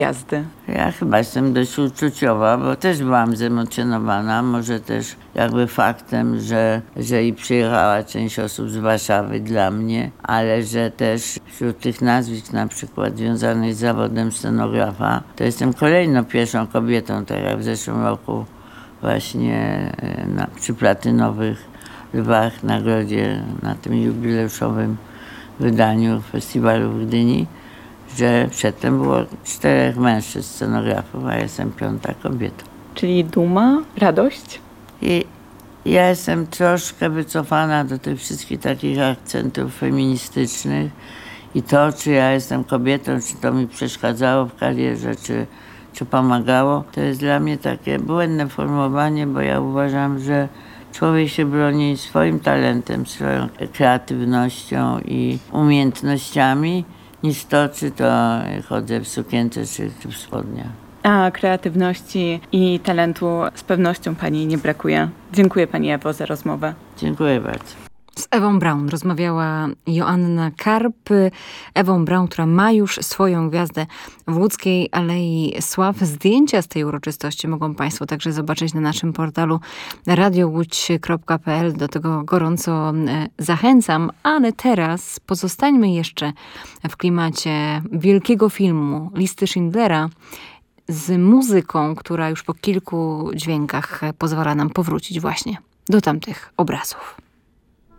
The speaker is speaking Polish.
jazdy? Ja chyba jestem dość uczuciowa, bo też byłam zemocjonowana. Może też jakby faktem, że i przyjechała część osób z Warszawy dla mnie, ale że też wśród tych nazwisk na przykład związanych z zawodem scenografa, to jestem kolejną pierwszą kobietą, tak jak w zeszłym roku właśnie przy Platynowych Lwach nagrodzie na tym jubileuszowym wydaniu festiwalu w Gdyni, że przedtem było 4 mężczyzn scenografów, a jestem 5. kobietą. Czyli duma, radość? I ja jestem troszkę wycofana do tych wszystkich takich akcentów feministycznych i to, czy ja jestem kobietą, czy to mi przeszkadzało w karierze, czy pomagało, to jest dla mnie takie błędne formułowanie, bo ja uważam, że człowiek się broni swoim talentem, swoją kreatywnością i umiejętnościami, niż to, czy to chodzę w sukience, czy w spodniach. A kreatywności i talentu z pewnością pani nie brakuje. Dziękuję pani Ewo za rozmowę. Dziękuję bardzo. Z Ewą Braun rozmawiała Joanna Karp. Ewą Braun, która ma już swoją gwiazdę w Łódzkiej Alei Sław. Zdjęcia z tej uroczystości mogą państwo także zobaczyć na naszym portalu radiołódź.pl. Do tego gorąco zachęcam. Ale teraz pozostańmy jeszcze w klimacie wielkiego filmu Listy Schindlera z muzyką, która już po kilku dźwiękach pozwala nam powrócić właśnie do tamtych obrazów.